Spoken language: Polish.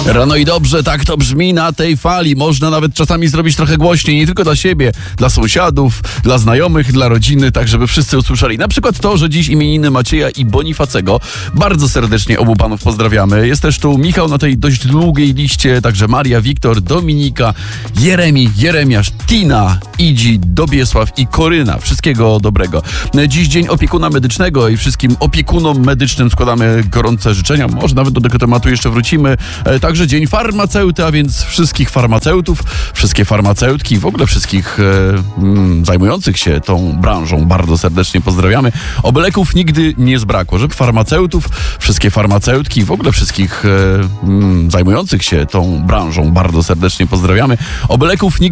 Rano i dobrze, tak to brzmi na tej fali. Można nawet czasami zrobić trochę głośniej, nie tylko dla siebie, dla sąsiadów, dla znajomych, dla rodziny, tak żeby wszyscy usłyszeli. Na przykład to, że dziś imieniny Macieja i Bonifacego. Bardzo serdecznie obu panów pozdrawiamy. Jest też tu Michał na tej dość długiej liście, także Maria, Wiktor, Dominika, Jeremi, Jeremiasz, Tina, Idzi, Dobiesław i Koryna. Wszystkiego dobrego. Dziś dzień opiekuna medycznego i wszystkim opiekunom medycznym składamy gorące życzenia. Może nawet do tego tematu jeszcze wrócimy. Także dzień farmaceuty, a więc wszystkich farmaceutów, wszystkie farmaceutki, w ogóle wszystkich zajmujących się tą branżą bardzo serdecznie pozdrawiamy. Oby leków nigdy nie zbrakło, żeby farmaceutów, wszystkie farmaceutki, w ogóle wszystkich zajmujących się tą branżą bardzo serdecznie pozdrawiamy. Oby leków nigdy